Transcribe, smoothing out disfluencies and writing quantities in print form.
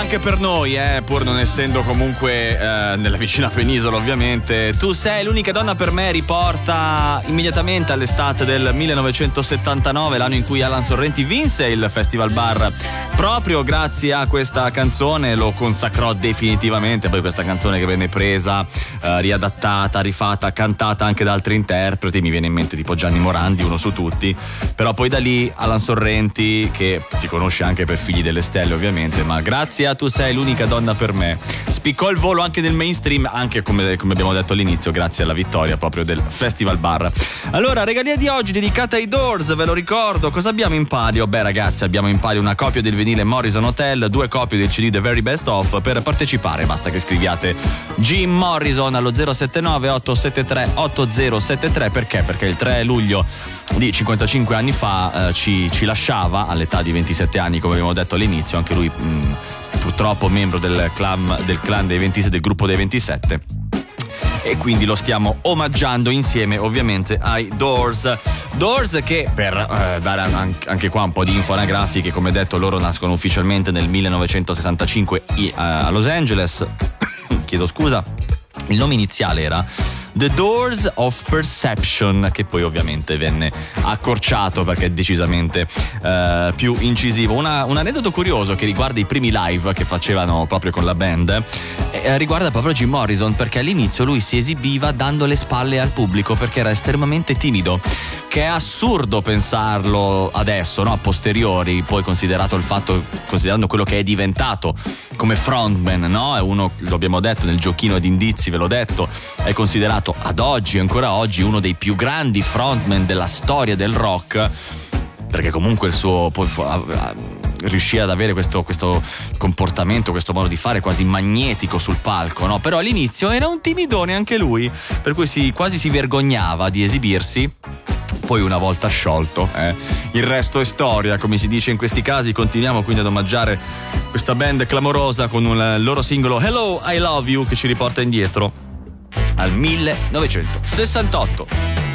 anche per noi, pur non essendo comunque nella vicina penisola ovviamente. Tu sei l'unica donna per me riporta immediatamente all'estate del 1979, l'anno in cui Alan Sorrenti vinse il Festival Bar. Proprio grazie a questa canzone lo consacrò definitivamente. Poi questa canzone che venne presa, riadattata, rifatta, cantata anche da altri interpreti, mi viene in mente tipo Gianni Morandi, uno su tutti. Però poi da lì Alan Sorrenti, che si conosce anche per Figli delle Stelle ovviamente, ma grazie a Tu sei l'unica donna per me, spiccò il volo anche nel mainstream, anche come abbiamo detto all'inizio, grazie alla vittoria proprio del Festival Bar. Allora, regalia di oggi dedicata ai Doors, ve lo ricordo. Cosa abbiamo in palio? Beh ragazzi, abbiamo in palio una copia del vinile Morrison Hotel, 2 copie del CD The Very Best Of. Per partecipare basta che scriviate Jim Morrison allo 079 873 8073. Perché? Perché il 3 luglio di 55 anni fa ci lasciava all'età di 27 anni, come abbiamo detto all'inizio, anche lui purtroppo membro del clan dei 27, del gruppo dei 27, e quindi lo stiamo omaggiando insieme ovviamente ai Doors che, per dare anche qua un po' di info anagrafiche, come detto, loro nascono ufficialmente nel 1965 a Los Angeles. Chiedo scusa, il nome iniziale era The Doors of Perception, che poi ovviamente venne accorciato perché è decisamente più incisivo. Un aneddoto curioso che riguarda i primi live che facevano proprio con la band riguarda proprio Jim Morrison, perché all'inizio lui si esibiva dando le spalle al pubblico perché era estremamente timido, che è assurdo pensarlo adesso, no? A posteriori, poi considerato il fatto, considerando quello che è diventato come frontman, no? È uno, lo abbiamo detto nel giochino di indizi, ve l'ho detto, è considerato ad oggi, ancora oggi, uno dei più grandi frontman della storia del rock, perché comunque il suo poi riuscì ad avere questo comportamento, questo modo di fare quasi magnetico sul palco, no? Però all'inizio era un timidone anche lui, per cui quasi si vergognava di esibirsi. Poi una volta sciolto, il resto è storia, come si dice in questi casi. Continuiamo quindi ad omaggiare questa band clamorosa con un loro singolo Hello I Love You, che ci riporta indietro al 1968.